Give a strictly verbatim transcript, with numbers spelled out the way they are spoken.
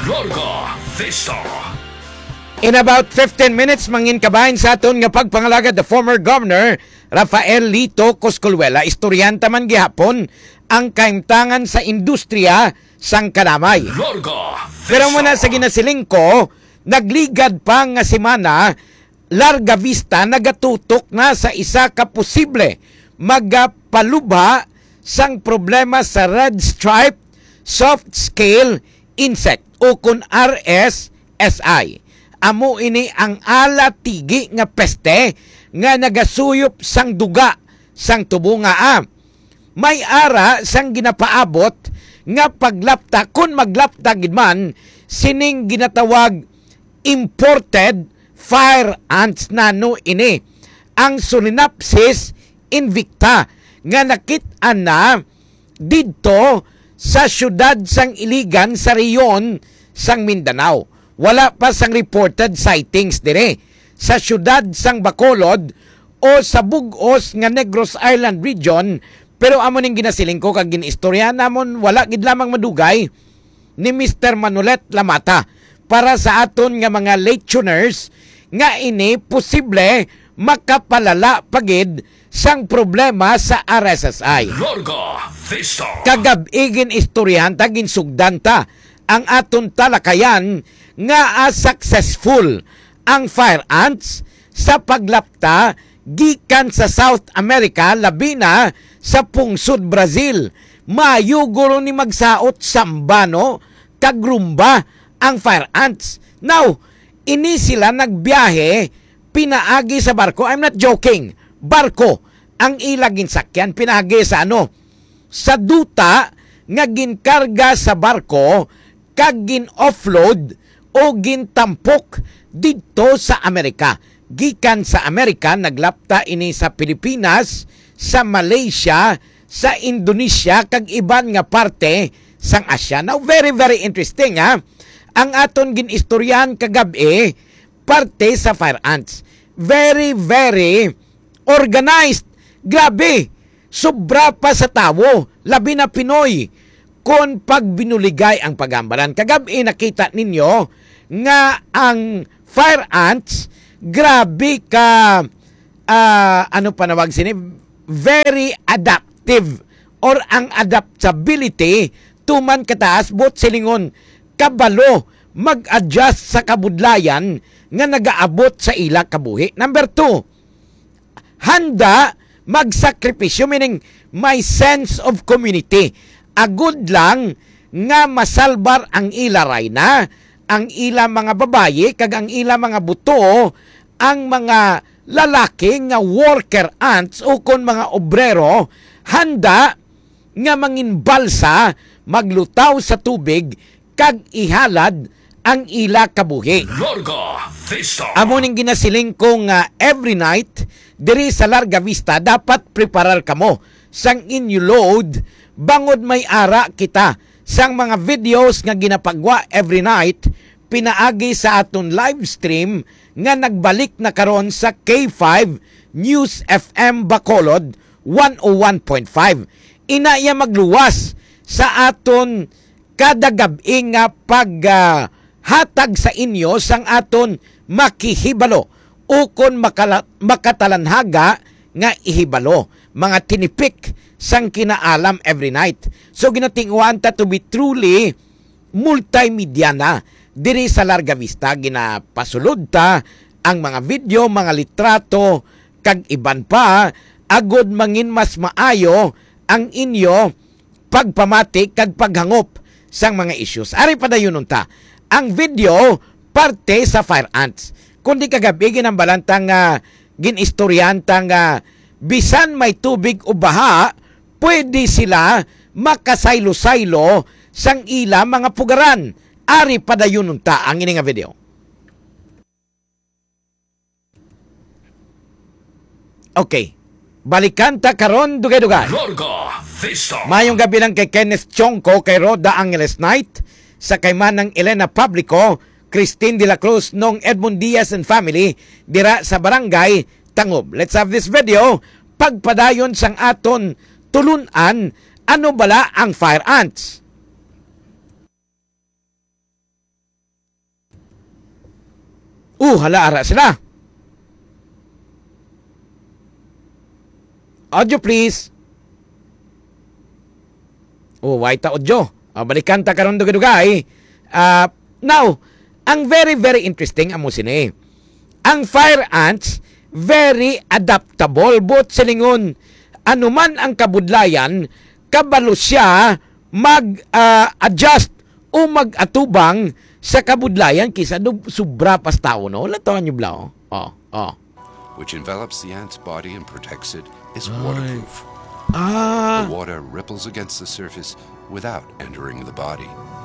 Larga Vista. In about fifteen minutes, mangin kabahin sa aton nga pagpangalagad the former governor Rafael Lito Coscolluela. Istoryanta man gihapon ang kaimtangan sa industriya sang kanamay. Larga Vista. Pero muna sa ginasiling ko, nagligad pa nga semana, Larga Vista nagatutok na sa isa ka posible magapalubha sang problema sa red stripe soft scale insect o kun R S S I. Amo ini ang alatigi nga peste nga nagasuyop sang duga sang tubo nga ah. May ara sang ginapaabot nga paglapta kun maglapta gid man sining ginatawag imported fire ants nano ini ang Solenopsis invicta nga nakit-an na didto sa syudad sang Iligan sa reyon sang Mindanao. Wala pa sang reported sightings dire sa syudad sang Bacolod o sa bugos nga Negros Island region. Pero amo ning ginasiling ko kag ginistorya namon wala gid lamang madugay ni Mister Manolet Lamata para sa aton nga mga late tuners nga ini posible makapalala pagid sang problema sa R S S I. Larga Vista. Kagab-igin istoryahan ta ginsugdanta ang aton talakayan nga a successful ang fire ants sa paglapta gikan sa South America labi na sa pungsod Brazil. Mayuguro ni magsaot sambano kagrumba ang fire ants. Now, ini sila nagbiyahe pinaagi sa barko. I'm not joking. Barko ang ilagin sakyan pinaagi sa ano? Sa duta nga ginkarga sa barko kag gin-offload o gintampok dito sa Amerika. Gikan sa Amerika, naglapta ini sa Pilipinas, sa Malaysia, sa Indonesia, kag iban nga parte sang Asya. Now, very, very interesting, ha? Ang aton ginistoryahan kagabi, parte sa fire ants. Very, very organized. Grabe. Sobra pa sa tawo. Labi na Pinoy. Kung pagbinuligay ang pagambalan. Kagabi nakita ninyo nga ang fire ants, grabe ka, uh, ano pa nawag sini, very adaptive or ang adaptability tuman kataas bot silingon kabalo mag-adjust sa kabudlayan nga nagaabot sa ila kabuhi. Number two, handa magsakripisyo, meaning may sense of community. Agud lang nga masalbar ang ila rayna, ang ila mga babaye, kag ang ila mga buto, ang mga lalaki nga worker ants o kon mga obrero, handa nga manginbalsa, maglutaw sa tubig, kag ihalad ang ila kabuhi. Larga Vista. Amo ning ginasiling ko nga every night diri sa Larga Vista dapat preparar kamo sang inyo load bangod may ara kita sang mga videos nga ginapagwa every night pinaagi sa aton live stream nga nagbalik na karon sa K five News F M Bacolod one oh one point five. Inaya magluwas sa aton kada gabi nga pag uh, hatag sa inyo sang aton makihibalo o kon makala, makatalanhaga nga ihibalo mga tinipik sang kinaalam every night. So ginatinguan ta to be truly multimedia na diri sa Larga Vista. Ginapasulod ta ang mga video, mga litrato kag iban pa agod mangin mas maayo ang inyo pagpamati kag paghangop sang mga issues. Ari padayon ta ang video parte sa fire ants. Kundi kagabi ginambalantang uh, ginistoryantang uh, bisan may tubig o baha, pwede sila makasaylo-saylo sang ila mga pugaran. Ari padayon ta ang ini nga video. Okay. Balikan ta karon dugay-dugay. Larga Vista. Mayong gabi lang kay Kenneth Chongco, kay Roda Angeles Knight, sa kaymanang Elena Publico, Christine de la Cruz, nung Edmund Diaz and family, dira sa barangay Tangob. Let's have this video. Pagpadayon sang aton tulunan, ano bala ang fire ants? Uh, hala, ara sila. Audio, please. Oh, why ta audio? Uh, balikan ta karon dugay-dugay. Uh, now, ang very, very interesting amo sini. Ang fire ants, very adaptable. Bot silingon, anuman ang kabudlayan, kabalo siya mag-adjust o mag-atubang sa kabudlayan kisa do subra pas tao, no? Latawan nyo bla, oh. Oh, oh. Which envelops the ant's body and protects it, is waterproof. Ah, The water ripples against the surface without entering the body.